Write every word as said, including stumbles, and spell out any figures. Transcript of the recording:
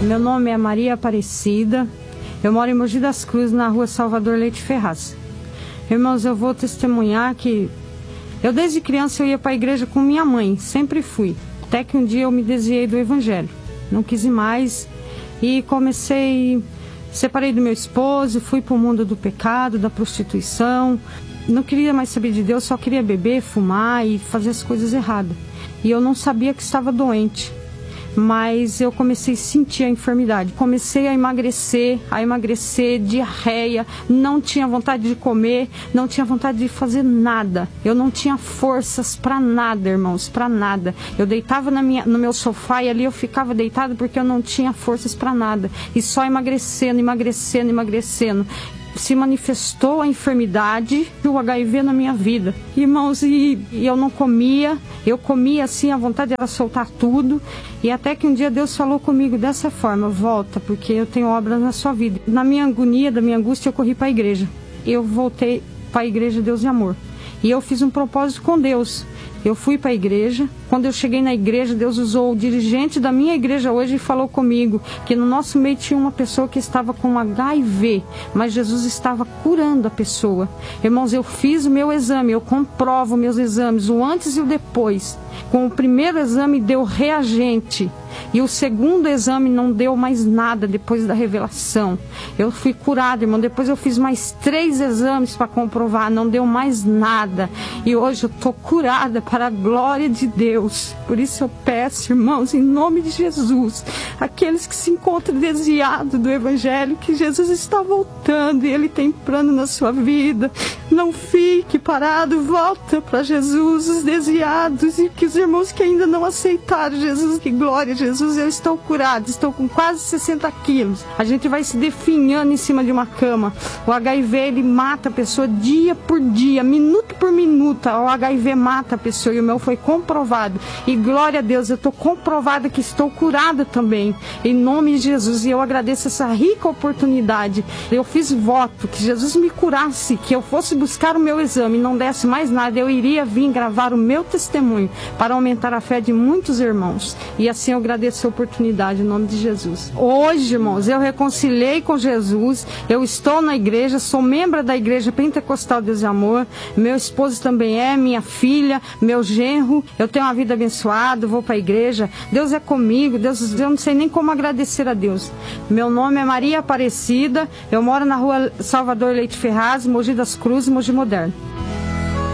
Meu nome é Maria Aparecida, eu moro em Mogi das Cruzes, na rua Salvador Leite Ferraz. Irmãos, eu vou testemunhar que eu desde criança eu ia para a igreja com minha mãe, sempre fui. Até que um dia eu me desviei do evangelho, não quis ir mais e comecei, separei do meu esposo, fui para o mundo do pecado, da prostituição. Não queria mais saber de Deus, só queria beber, fumar e fazer as coisas erradas. E eu não sabia que estava doente. Mas eu comecei a sentir a enfermidade, comecei a emagrecer, a emagrecer, diarreia, não tinha vontade de comer, não tinha vontade de fazer nada, eu não tinha forças para nada, irmãos, para nada. Eu deitava na minha, no meu sofá e ali eu ficava deitada porque eu não tinha forças para nada, e só emagrecendo, emagrecendo, emagrecendo. Se manifestou a enfermidade do H I V na minha vida. Irmãos, e, e eu não comia, eu comia assim, a vontade era soltar tudo. E até que um dia Deus falou comigo dessa forma: volta, porque eu tenho obras na sua vida. Na minha agonia, da minha angústia, eu corri para a igreja. Eu voltei para a igreja Deus e Amor. E eu fiz um propósito com Deus. Eu fui para a igreja. Quando eu cheguei na igreja, Deus usou o dirigente da minha igreja hoje e falou comigo que no nosso meio tinha uma pessoa que estava com H I V, mas Jesus estava curando a pessoa. Irmãos, eu fiz o meu exame, eu comprovo meus exames, o antes e o depois. Com o primeiro exame deu reagente. E o segundo exame não deu mais nada depois da revelação. Eu fui curada, irmão. Depois eu fiz mais três exames para comprovar, não deu mais nada. E hoje eu estou curada para a glória de Deus. Por isso eu peço, irmãos, em nome de Jesus, aqueles que se encontram desviados do Evangelho, que Jesus está voltando e Ele tem plano na sua vida. Não fique parado, volta para Jesus, os desviados, e que os irmãos que ainda não aceitaram Jesus, que glória a Jesus, eu estou curado, estou com quase sessenta quilos. A gente vai se definhando em cima de uma cama. O H I V, ele mata a pessoa dia por dia, minuto por minuto. O H I V mata a pessoa e o meu foi comprovado. E glória a Deus, eu estou comprovada que estou curada também, em nome de Jesus. E eu agradeço essa rica oportunidade. Eu fiz voto que Jesus me curasse, que eu fosse buscar o meu exame e não desse mais nada, eu iria vir gravar o meu testemunho para aumentar a fé de muitos irmãos. E assim eu agradeço a oportunidade em nome de Jesus. Hoje, irmãos, eu reconciliei com Jesus, eu estou na igreja, sou membro da igreja Pentecostal Deus e Amor, meu esposo também é, minha filha, meu genro, eu tenho uma vida abençoada, vou para a igreja, Deus é comigo, Deus, eu não sei nem como agradecer a Deus. Meu nome é Maria Aparecida, eu moro na rua Salvador Leite Ferraz, Mogi das Cruzes, Mogi Moderno.